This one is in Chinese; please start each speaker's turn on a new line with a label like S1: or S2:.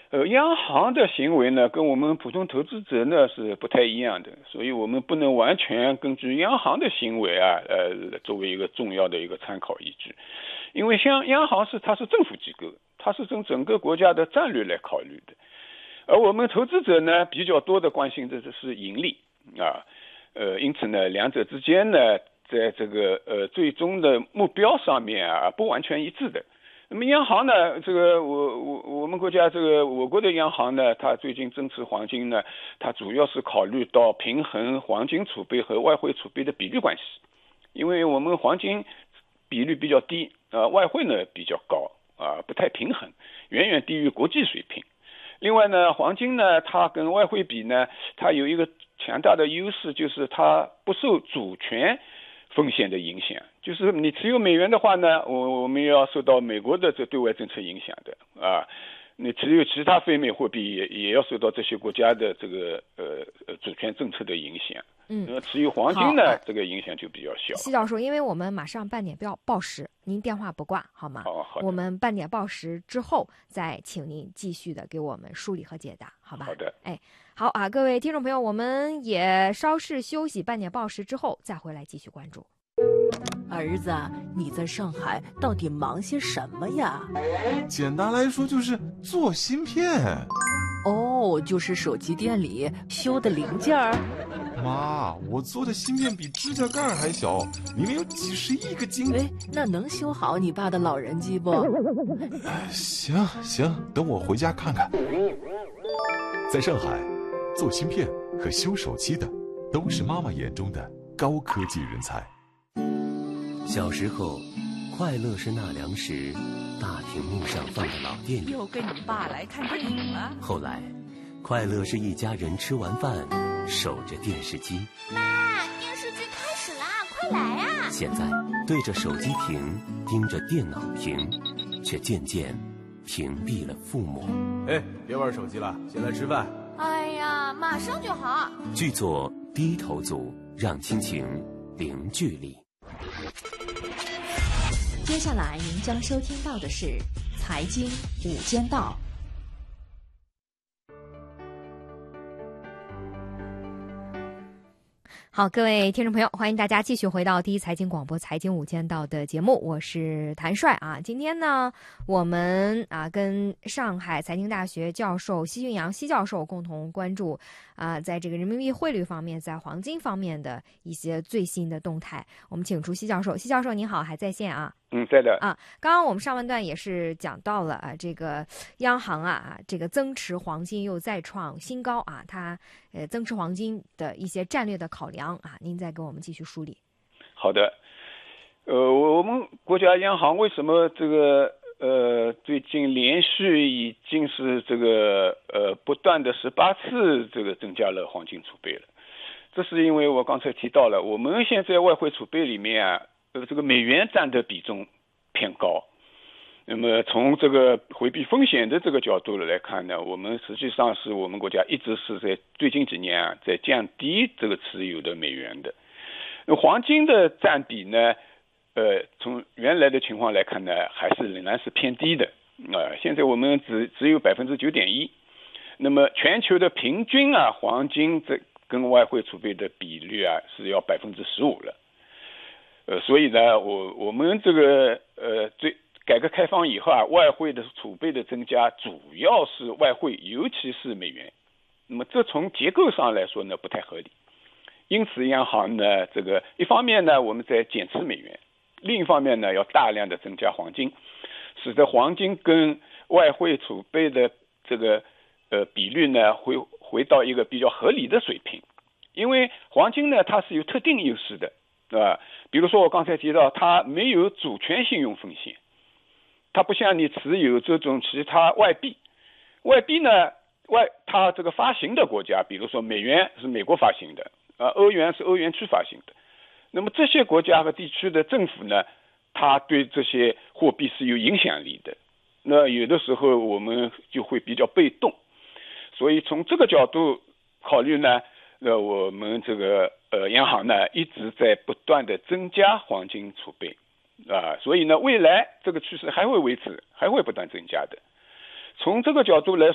S1: 央行的行为呢，跟我们普通投资者呢是不太一样的，所以我们不能完全根据央行的行为作为一个重要的一个参考依据，因为像央行它是政府机构，它是从整个国家的战略来考虑的，而我们投资者呢比较多的关心的是盈利因此呢，两者之间呢，在这个最终的目标上面不完全一致的。那么央行呢，这个我们国家我国的央行呢，它最近增持黄金呢，它主要是考虑到平衡黄金储备和外汇储备的比率关系，因为我们黄金比率比较低外汇呢比较高不太平衡，远远低于国际水平。另外呢，黄金呢，它跟外汇比呢，它有一个强大的优势，就是它不受主权风险的影响，就是你持有美元的话呢，我们要受到美国的这对外政策影响的你持有其他非美货币也要受到这些国家的这个主权政策的影响。持有黄金呢，这个影响就比较小。
S2: 西教授，因为我们马上半点报时，您电话不挂好吗？
S1: 好的。
S2: 我们半点报时之后再请您继续的给我们梳理和解答，好吧？
S1: 好的。
S2: 好各位听众朋友，我们也稍事休息，半点报时之后再回来继续关注。
S3: 儿子，你在上海到底忙些什么呀？
S4: 简单来说就是做芯片。
S3: 就是手机店里修的零件儿。
S4: 妈，我做的芯片比指甲盖还小，里面有几十亿个晶。
S3: 那能修好你爸的老人机不？
S4: 行，等我回家看看。
S5: 在上海，做芯片和修手机的都是妈妈眼中的高科技人才。小时候，快乐是纳凉时大屏幕上放的老电影。
S6: 又跟你爸来看电影了。
S5: 后来，快乐是一家人吃完饭守着电视机。
S7: 妈，电视剧开始啦，快来啊！
S5: 现在对着手机屏，盯着电脑屏，却渐渐屏蔽了父母。
S8: 别玩手机了，先来吃饭。
S7: 哎呀，马上就好。
S5: 剧作低头族，让亲情零距离。
S9: 接下来您将收听到的是《财经午间道》。
S2: 好，各位听众朋友，欢迎大家继续回到第一财经广播财经午间道的节目，我是谭帅今天呢，我们跟上海财经大学教授奚俊阳奚教授共同关注在这个人民币汇率方面，在黄金方面的一些最新的动态。我们请出奚教授。奚教授您好，还在线
S1: 在的
S2: 刚刚我们上半段也是讲到了这个央行这个增持黄金又再创新高它增持黄金的一些战略的考量您再跟我们继续梳理。
S1: 好的，我们国家央行为什么这个最近连续已经是这个不断的18次这个增加了黄金储备了？这是因为我刚才提到了，我们现在外汇储备里面这个美元占的比重偏高。那么从这个回避风险的这个角度来看呢，我们实际上是我们国家一直是在最近几年在降低这个持有的美元的。黄金的占比呢，从原来的情况来看呢，仍然是偏低的现在我们只有9.1%。那么全球的平均黄金这跟外汇储备的比率是要15%了。所以呢，我们这个改革开放以后外汇的储备的增加主要是外汇，尤其是美元。那么这从结构上来说呢不太合理。因此央行呢，这个一方面呢我们在减持美元，另一方面呢要大量的增加黄金，使得黄金跟外汇储备的这个比率呢回到一个比较合理的水平。因为黄金呢它是有特定优势的比如说我刚才提到它没有主权信用风险，它不像你持有这种其他外币呢它这个发行的国家，比如说美元是美国发行的欧元是欧元区发行的，那么这些国家和地区的政府呢，它对这些货币是有影响力的，那有的时候我们就会比较被动。所以从这个角度考虑呢，我们这个央行呢一直在不断的增加黄金储备所以呢未来这个趋势还会维持，还会不断增加的。从这个角度来